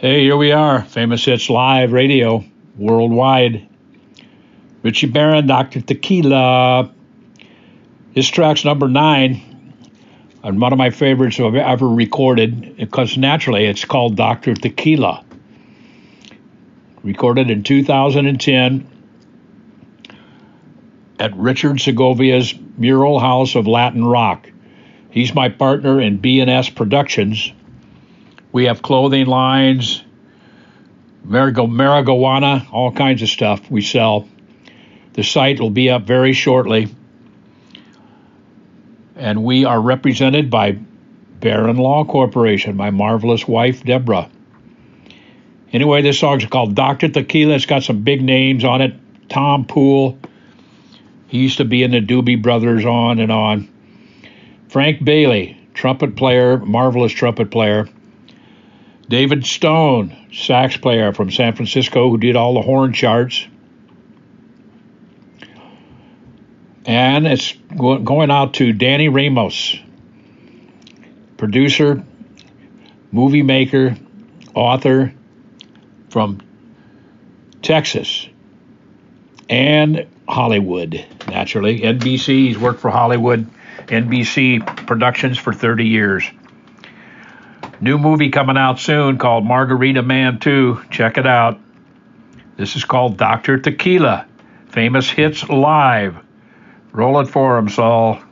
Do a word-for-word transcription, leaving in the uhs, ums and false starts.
Hey, here we are, Famous Hits Live Radio, worldwide. Richie Barron, Doctor Tequila. This track's number nine, and one of my favorites I've ever recorded, because naturally it's called Doctor Tequila. Recorded in two thousand ten at Richard Segovia's Mural House of Latin Rock. He's my partner in B and S Productions. We have clothing lines, marijuana, all kinds of stuff we sell. The site will be up very shortly. And we are represented by Barron Law Corporation, my marvelous wife, Deborah. Anyway, this song's called Doctor Tequila. It's got some big names on it. Tom Poole. He used to be in the Doobie Brothers, on and on. Frank Bailey, trumpet player, marvelous trumpet player. David Stone, sax player from San Francisco, who did all the horn charts. And it's going out to Danny Ramos, producer, movie maker, author from Texas and Hollywood, naturally. N B C, he's worked for Hollywood, N B C Productions for thirty years. New movie coming out soon called Margarita Man two. Check it out. This is called Doctor Tequila. Famous Hits Live. Roll it for him, Saul.